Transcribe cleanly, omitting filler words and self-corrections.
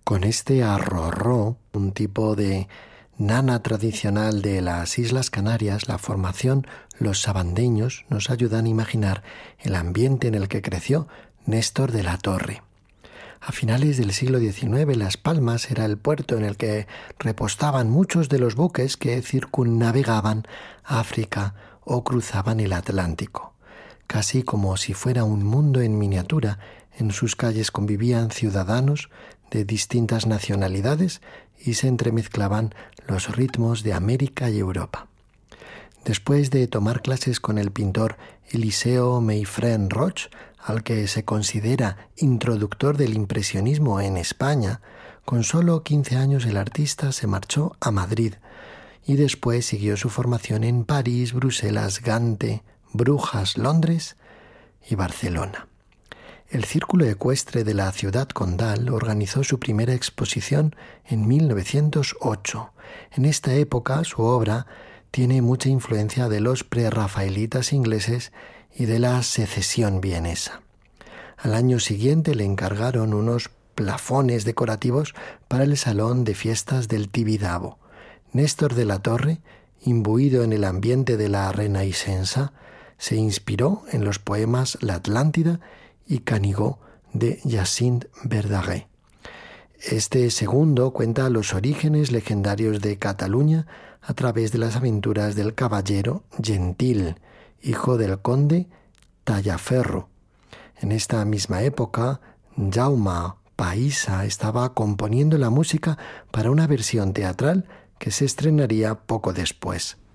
Con este arrorró, un tipo de nana tradicional de las Islas Canarias, la formación Los Sabandeños nos ayudan a imaginar el ambiente en el que creció Néstor de la Torre. A finales del siglo XIX, Las Palmas era el puerto en el que repostaban muchos de los buques que circunnavegaban África o cruzaban el Atlántico. Casi como si fuera un mundo en miniatura, en sus calles convivían ciudadanos de distintas nacionalidades y se entremezclaban los ritmos de América y Europa. Después de tomar clases con el pintor Eliseo Meifrén Roch, al que se considera introductor del impresionismo en España, con solo 15 años el artista se marchó a Madrid y después siguió su formación en París, Bruselas, Gante, Brujas, Londres y Barcelona. El Círculo Ecuestre de la Ciudad Condal organizó su primera exposición en 1908. En esta época su obra tiene mucha influencia de los prerrafaelitas ingleses y de la Secesión vienesa. Al año siguiente le encargaron unos plafones decorativos para el Salón de Fiestas del Tibidabo. Néstor de la Torre, imbuido en el ambiente de la Renaissance, se inspiró en los poemas La Atlántida y Canigó de Jacinthe Verdaguer. Este segundo cuenta los orígenes legendarios de Cataluña a través de las aventuras del caballero Gentil, hijo del conde Tallaferro. En esta misma época, Jaume Pahissa estaba componiendo la música para una versión teatral que se estrenaría poco después.